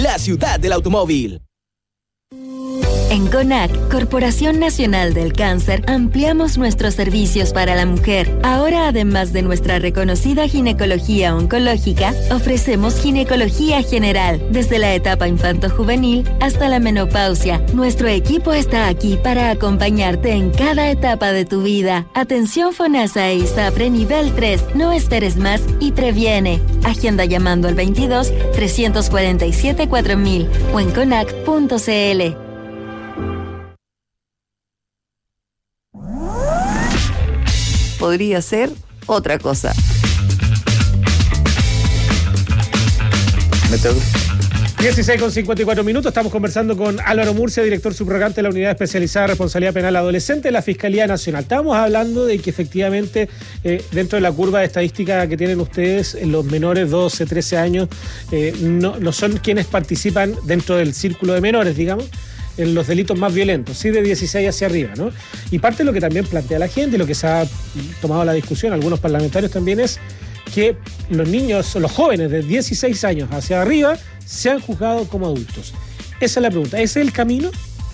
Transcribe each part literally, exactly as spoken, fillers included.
la ciudad del automóvil. En CONAC, Corporación Nacional del Cáncer, ampliamos nuestros servicios para la mujer. Ahora, además de nuestra reconocida ginecología oncológica, ofrecemos ginecología general, desde la etapa infanto-juvenil hasta la menopausia. Nuestro equipo está aquí para acompañarte en cada etapa de tu vida. Atención FONASA e ISAPRE nivel tres. No esperes más y previene. Agenda llamando al veintidós, trescientos cuarenta y siete, cuatro mil o en conac punto cl. Podría ser otra cosa. dieciséis con cincuenta y cuatro minutos, estamos conversando con Álvaro Murcia, director subrogante de la Unidad Especializada de Responsabilidad Penal Adolescente de la Fiscalía Nacional. Estábamos hablando de que efectivamente eh, dentro de la curva de estadística que tienen ustedes, los menores doce, trece años eh, no, no son quienes participan dentro del círculo de menores, digamos, en los delitos más violentos, sí, de dieciséis hacia arriba, ¿no? Y parte de lo que también plantea la gente y lo que se ha tomado la discusión, algunos parlamentarios también, es que los niños, los jóvenes de dieciséis años hacia arriba se han juzgado como adultos. Esa es la pregunta. ¿Ese es el camino?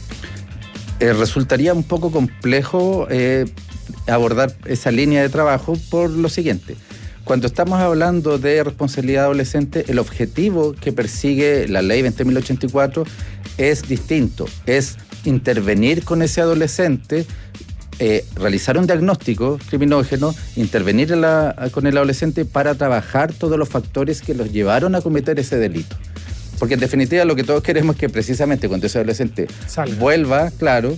Eh, resultaría un poco complejo eh, abordar esa línea de trabajo por lo siguiente. Cuando estamos hablando de responsabilidad adolescente, el objetivo que persigue la ley veinte mil ochenta y cuatro es distinto, es intervenir con ese adolescente, eh, realizar un diagnóstico criminógeno, intervenir en la, con el adolescente para trabajar todos los factores que los llevaron a cometer ese delito. Porque en definitiva lo que todos queremos es que precisamente cuando ese adolescente Salga. vuelva, claro,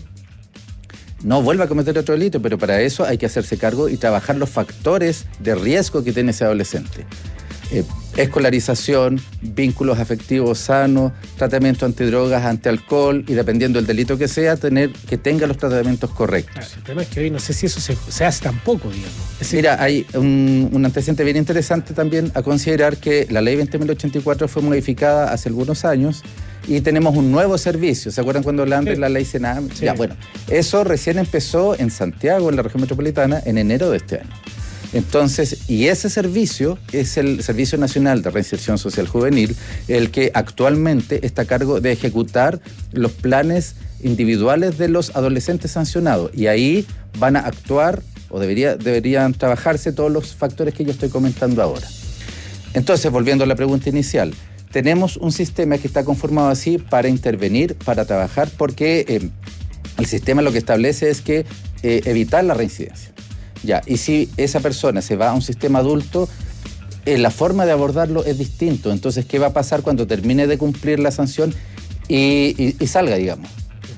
no vuelva a cometer otro delito, pero para eso hay que hacerse cargo y trabajar los factores de riesgo que tiene ese adolescente. Eh, escolarización, vínculos afectivos sanos, tratamiento antidrogas, antialcohol y dependiendo del delito que sea, tener que tenga los tratamientos correctos. Claro, el tema es que hoy no sé si eso se, se hace tampoco, digamos. Es Mira, hay un, un antecedente bien interesante también a considerar que la ley veinte mil ochenta y cuatro fue modificada hace algunos años y tenemos un nuevo servicio. ¿Se acuerdan cuando hablaban sí. de la ley Senam? Sí. Ya, bueno, eso recién empezó en Santiago, en la región metropolitana, en enero de este año. Entonces, y ese servicio es el Servicio Nacional de Reinserción Social Juvenil, el que actualmente está a cargo de ejecutar los planes individuales de los adolescentes sancionados. Y ahí van a actuar, o debería, deberían trabajarse todos los factores que yo estoy comentando ahora. Entonces, volviendo a la pregunta inicial, tenemos un sistema que está conformado así para intervenir, para trabajar, porque eh, el sistema lo que establece es que eh, evitar la reincidencia. Ya, y si esa persona se va a un sistema adulto, eh, la forma de abordarlo es distinto. Entonces, ¿qué va a pasar cuando termine de cumplir la sanción y, y, y salga, digamos?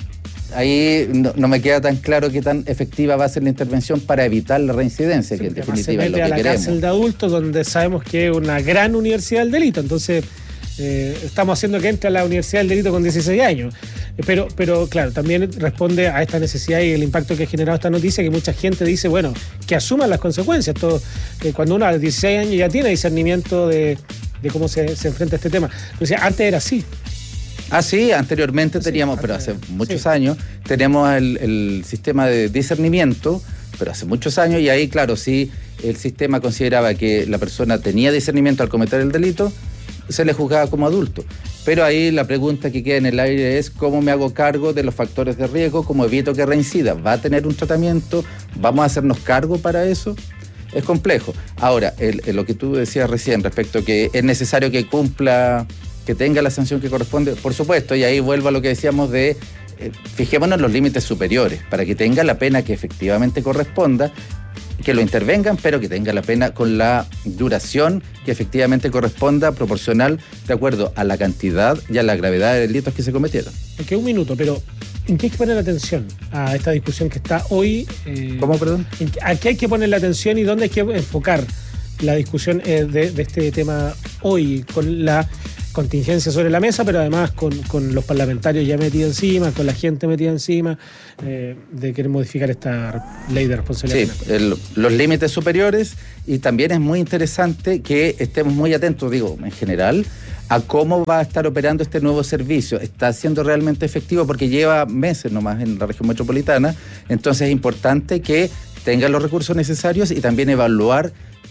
Ahí no, no me queda tan claro qué tan efectiva va a ser la intervención para evitar la reincidencia, sí, que en definitiva es lo que queremos. Se mete a la cárcel de adultos, donde sabemos que es una gran universidad del delito. Entonces, eh, estamos haciendo que entre a la universidad del delito con dieciséis años. Pero, pero claro, también responde a esta necesidad y el impacto que ha generado esta noticia, que mucha gente dice, bueno, que asuman las consecuencias. Todo, eh, cuando uno a los dieciséis años ya tiene discernimiento de, de cómo se, se enfrenta a este tema. Entonces, antes era así. Ah, sí, anteriormente sí, teníamos, pero hace muchos sí. años, tenemos el, el sistema de discernimiento, pero hace muchos años, y ahí, claro, sí, el sistema consideraba que la persona tenía discernimiento al cometer el delito, se le juzgaba como adulto. Pero ahí la pregunta que queda en el aire es cómo me hago cargo de los factores de riesgo, cómo evito que reincida. ¿Va a tener un tratamiento? ¿Vamos a hacernos cargo para eso? Es complejo. Ahora, el, el, lo que tú decías recién respecto a que es necesario que cumpla, que tenga la sanción que corresponde, por supuesto, y ahí vuelvo a lo que decíamos de eh, fijémonos en los límites superiores, para que tenga la pena que efectivamente corresponda, que lo intervengan, pero que tenga la pena con la duración que efectivamente corresponda, proporcional, de acuerdo a la cantidad y a la gravedad de delitos que se cometieron. Me queda un minuto, pero ¿en qué hay que poner atención a esta discusión que está hoy? Eh, ¿Cómo, perdón? ¿A qué hay que poner la atención y dónde hay que enfocar la discusión eh, de, de este tema hoy, con la contingencia sobre la mesa, pero además con, con los parlamentarios ya metidos encima, con la gente metida encima, eh, de querer modificar esta ley de responsabilidad? Sí, el, los límites superiores, y también es muy interesante que estemos muy atentos, digo, en general, a cómo va a estar operando este nuevo servicio. Está siendo realmente efectivo porque lleva meses nomás en la región metropolitana, entonces es importante que tengan los recursos necesarios y también evaluar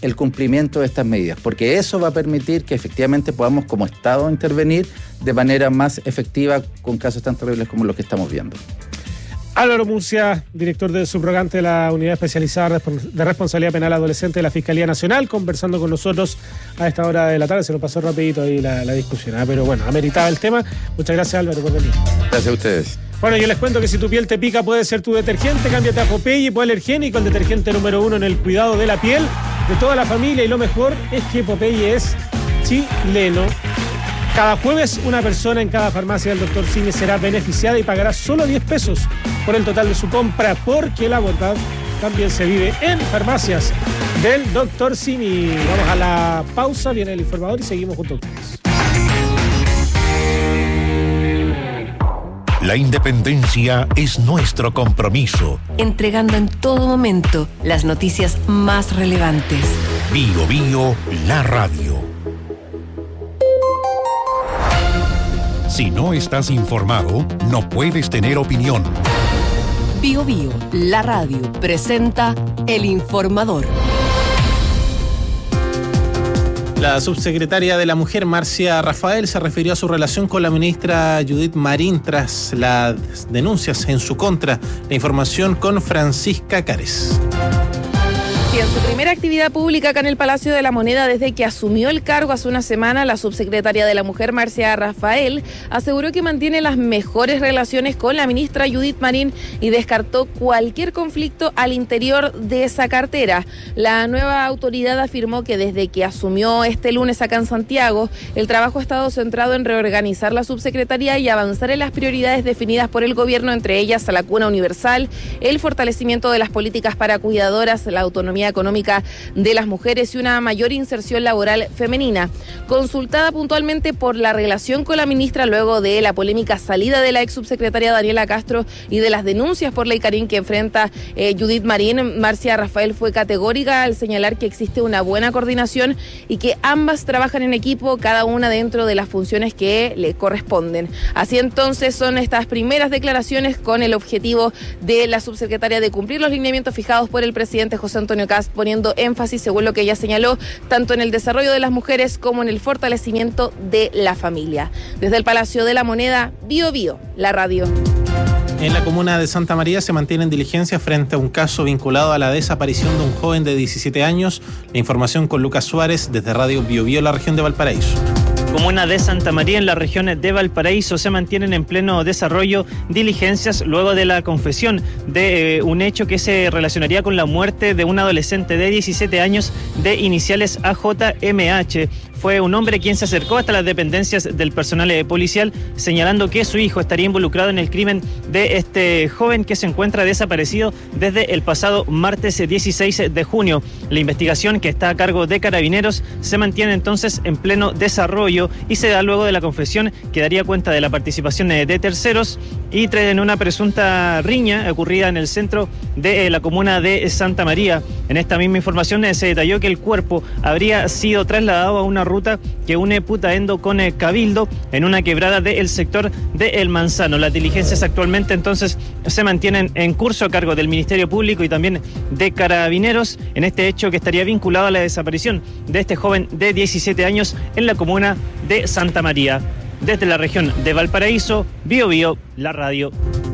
el cumplimiento de estas medidas, porque eso va a permitir que efectivamente podamos como Estado intervenir de manera más efectiva con casos tan terribles como los que estamos viendo. Álvaro Murcia, director del subrogante de la Unidad Especializada de Responsabilidad Penal Adolescente de la Fiscalía Nacional, conversando con nosotros a esta hora de la tarde. Se nos pasó rapidito ahí la, la discusión, ¿eh? Pero bueno, ameritaba el tema. Muchas gracias, Álvaro, por venir. Gracias a ustedes. Bueno, yo les cuento que si tu piel te pica puede ser tu detergente. Cámbiate a Popeye, hipoalergénico, el detergente número uno en el cuidado de la piel de toda la familia. Y lo mejor es que Popeye es chileno. Cada jueves una persona en cada farmacia del doctor Simi será beneficiada y pagará solo diez pesos por el total de su compra, porque la bondad también se vive en farmacias del doctor Simi. Vamos a la pausa, viene el informador y seguimos junto a ustedes. La independencia es nuestro compromiso. Entregando en todo momento las noticias más relevantes. Bio Bio, la radio. Si no estás informado, no puedes tener opinión. Bio Bio, la radio, presenta El Informador. La subsecretaria de la Mujer, Marcia Rafael, se refirió a su relación con la ministra Judith Marín tras las denuncias en su contra. La información con Francisca Cares. Y en su primera actividad pública acá en el Palacio de la Moneda desde que asumió el cargo hace una semana, la subsecretaria de la Mujer, Marcia Rafael, aseguró que mantiene las mejores relaciones con la ministra Judith Marín y descartó cualquier conflicto al interior de esa cartera. La nueva autoridad afirmó que desde que asumió este lunes acá en Santiago, el trabajo ha estado centrado en reorganizar la subsecretaría y avanzar en las prioridades definidas por el gobierno, entre ellas la cuna universal, el fortalecimiento de las políticas para cuidadoras, la autonomía económica de las mujeres y una mayor inserción laboral femenina. Consultada puntualmente por la relación con la ministra luego de la polémica salida de la ex subsecretaria Daniela Castro y de las denuncias por ley Karin que enfrenta eh, Judith Marín, Marcia Rafael fue categórica al señalar que existe una buena coordinación y que ambas trabajan en equipo, cada una dentro de las funciones que le corresponden. Así entonces son estas primeras declaraciones con el objetivo de la subsecretaria de cumplir los lineamientos fijados por el presidente José Antonio Kast, poniendo énfasis, según lo que ella señaló, tanto en el desarrollo de las mujeres como en el fortalecimiento de la familia. Desde el Palacio de la Moneda, Bio Bio, la radio. En la comuna de Santa María se mantienen diligencias frente a un caso vinculado a la desaparición de un joven de diecisiete años. La información con Lucas Suárez desde Radio Bio Bio, la región de Valparaíso. Comuna de Santa María, en la región de Valparaíso, se mantienen en pleno desarrollo diligencias luego de la confesión de eh, un hecho que se relacionaría con la muerte de un adolescente de diecisiete años de iniciales A J M H. Fue un hombre quien se acercó hasta las dependencias del personal policial señalando que su hijo estaría involucrado en el crimen de este joven que se encuentra desaparecido desde el pasado martes dieciséis de junio. La investigación, que está a cargo de Carabineros, se mantiene entonces en pleno desarrollo y se da luego de la confesión que daría cuenta de la participación de terceros y en una presunta riña ocurrida en el centro de la comuna de Santa María. En esta misma información se detalló que el cuerpo habría sido trasladado a una ruta que une Putaendo con Cabildo en una quebrada del sector de El Manzano. Las diligencias actualmente entonces se mantienen en curso a cargo del Ministerio Público y también de Carabineros en este hecho que estaría vinculado a la desaparición de este joven de diecisiete años en la comuna de Santa María. Desde la región de Valparaíso, Bio Bio, la radio.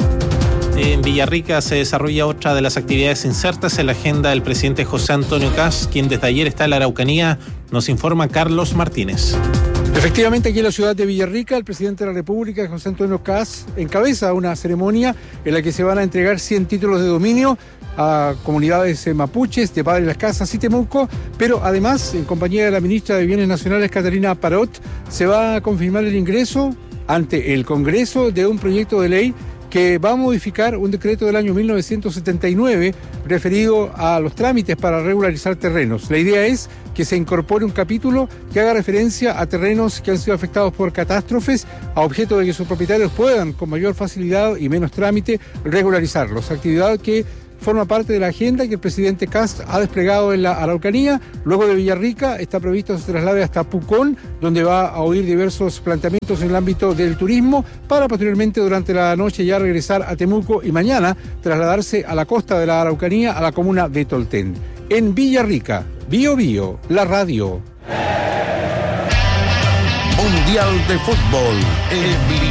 En Villarrica se desarrolla otra de las actividades insertas en la agenda del presidente José Antonio Kast, quien desde ayer está en la Araucanía. Nos informa Carlos Martínez. Efectivamente, aquí en la ciudad de Villarrica, el presidente de la República, José Antonio Kast, encabeza una ceremonia en la que se van a entregar cien títulos de dominio a comunidades mapuches de Padre Las Casas y Temuco, pero además, en compañía de la ministra de Bienes Nacionales, Catalina Parot, se va a confirmar el ingreso ante el Congreso de un proyecto de ley que va a modificar un decreto del año mil novecientos setenta y nueve referido a los trámites para regularizar terrenos. La idea es que se incorpore un capítulo que haga referencia a terrenos que han sido afectados por catástrofes, a objeto de que sus propietarios puedan, con mayor facilidad y menos trámite, regularizarlos. Actividad que forma parte de la agenda que el presidente Kast ha desplegado en la Araucanía. Luego de Villarrica está previsto que se traslade hasta Pucón, donde va a oír diversos planteamientos en el ámbito del turismo, para posteriormente durante la noche ya regresar a Temuco y mañana trasladarse a la costa de la Araucanía, a la comuna de Tolten. En Villarrica, Bio Bio, la radio. Mundial de Fútbol. El